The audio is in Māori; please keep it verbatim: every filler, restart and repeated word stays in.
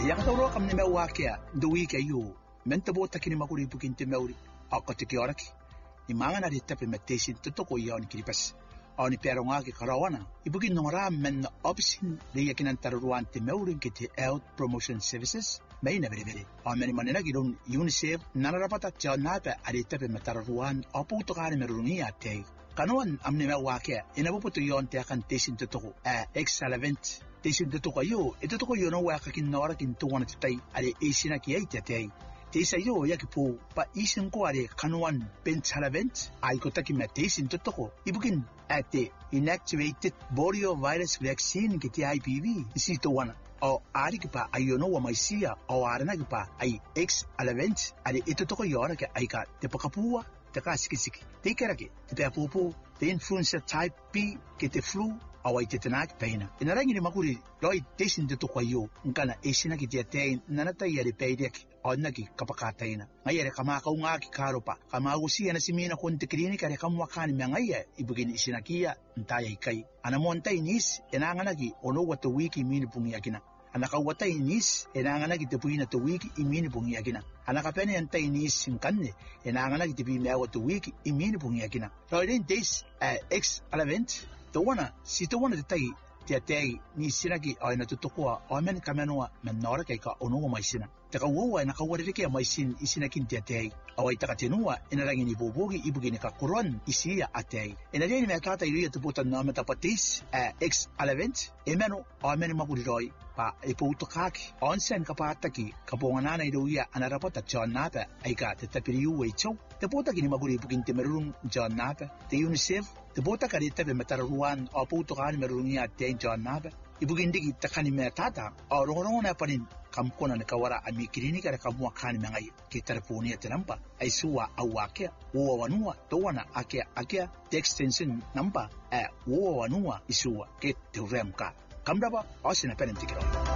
Yakatoro kam ni mewakia the week ayu mentabo takini makuri bukin te meuri akotiki oraki imanga na rita implementation tutoko ya on kiripas on peronga ke karawana ibukin nora men option de yakinan taruan te meuri kiti health promotion services may never very on many manena gidon UNICEF nanarapata chanapa arita metaruan aputo kani merunia te kanuan amne mewakia inabuputo yon te akan teshin tutoko a excellent Teshin de Tokayo, et to you know where I can not in two one today at the Asian Kiate. Tesayo Yakipo, but Isin Quare, Kanuan, Ben Salavent, I got taking meditation to Toko. Ibukin at the inactivated virus vaccine get the I P V, C to one. Or Arikipa, I know what my seer, or Aranagipa, I ex Alavent, at the Etotoko Yoraka, I got the Pokapua, the Kaskisiki, the Karaki, the Papopo, the influenza type B, get the flu. Awai te tenak paina. Ina rangi ni makuri loi teshin de to kwayo ngana esina ki te te nanata yare peidek onna ki kapakata ina. Ngayare kama ka unga ki karopa kama usi ana simina kon te klinika re kamwa kan mangaya ibugin isina kia ntaya ikai. Ana monta inis ina ngana ki ono watu wiki mini pungi akina. Ana ka wata inis ina ngana ki te puina to wiki imini pungi akina. Ana ka pene anta inis nkanne ina ngana ki te pi mea watu wiki imini pungi akina. Loi den des ex alevent The one, si the one at the day, the day, ni sinagi, or in a tutoqua, or men kamanoa, menoraka, or no my sinner. The Kawa and a Kawariki, my sin is in a kintia day, or Itakatenua, in a rangini bobogi, Ibuginica Coron, is here at day. In a day, I thought I read to put a number of patis, ex alevent, Emeno, or many Maburoy, pa a potokaki, onsen kapataki, Kaponana idoia, and a rapota John Napa, I got the Tapiru way chow. The Potaki Maguri Bugin Temerum, John Napa, the UNICEF, the Botakarita Metaruan, or Potokan Merunia, John Napa, Ibugindigi Takani Metata, or Rona Panin. Kamkona na kawara ami klinika na kamwa kani mangai kitarponi atanamba ay suwa awake wo wanua towana ake ake extension number a wo wanua isuwa ke turemka kamdaba osina penentikiro